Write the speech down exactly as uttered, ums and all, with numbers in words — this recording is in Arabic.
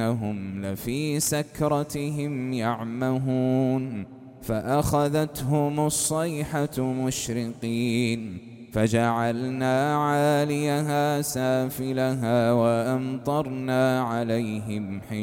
إنهم لفي سكرتهم يعمهون فأخذتهم الصيحة مشرقين فجعلنا عاليها سافلها وأمطرنا عليهم حجارة